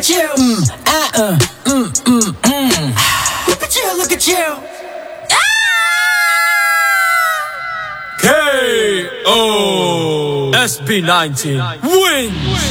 at you. Look at you, look at you. KO SB19 wins.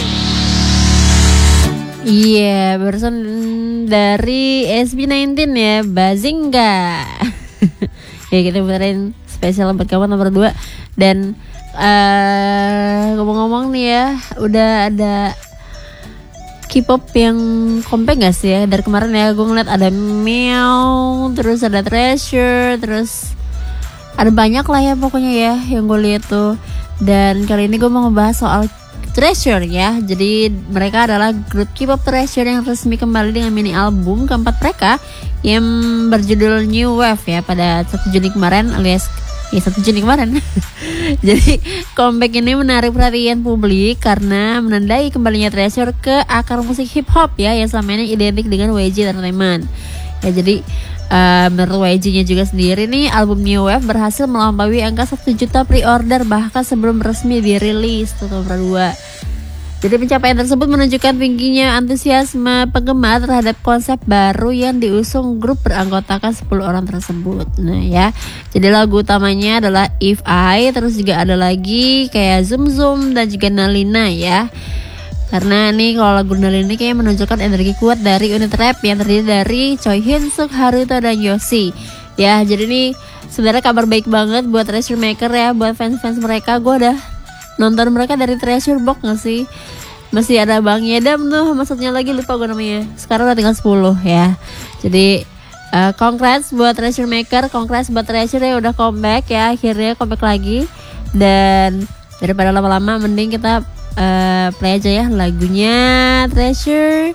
Iya, barusan dari SB19 ya, Bazinga. Ya kita puterin spesial buat kawan nomor 2. Dan ngomong-ngomong nih ya, udah ada K-pop yang comeback gak sih ya? Dari kemarin ya gue ngeliat ada Meow, terus ada Treasure, terus ada banyak lah ya pokoknya ya yang gue lihat tuh. Dan kali ini gue mau ngebahas soal Treasure ya. Jadi mereka adalah grup K-pop Treasure yang resmi kembali dengan mini album keempat mereka yang berjudul New Wave ya pada 1 Juni kemarin alias 1 Juni kemarin. Jadi comeback ini menarik perhatian publik karena menandai kembalinya Treasure ke akar musik hip hop ya yang selama ini identik dengan YG Entertainment. Ya jadi menurut YG-nya juga sendiri nih, album New Wave berhasil melampaui angka 1 juta pre-order bahkan sebelum resmi dirilis tuh nomor 2. Jadi pencapaian tersebut menunjukkan tingginya antusiasme penggemar terhadap konsep baru yang diusung grup beranggotakan 10 orang tersebut. Nah ya, jadi lagu utamanya adalah If I, terus juga ada lagi kayak Zoom Zoom dan juga Nalina ya. Karena nih kalau lagu Nalina ini kayak menunjukkan energi kuat dari unit rap yang terdiri dari Choi Hyun Suk, Haruto dan Yoshi. Ya, jadi nih sebenarnya kabar baik banget buat Treasure Maker ya, buat fans-fans mereka. Gue udah nonton mereka dari Treasure Box gak sih? Masih ada Bang Yedam tuh, maksudnya lagi lupa gue namanya. Sekarang udah tinggal 10 ya. Jadi congrats buat Treasure Maker, congrats buat Treasure ya udah comeback ya, akhirnya comeback lagi. Dan daripada lama-lama mending kita play aja ya lagunya Treasure.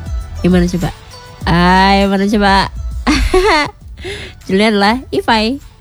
Gimana coba? Gimana coba? Judulnya adalah If I.